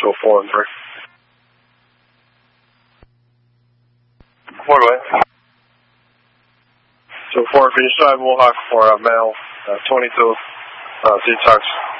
go 4 and 3. What way? So 4, can you strive Mohawk for male 22 detox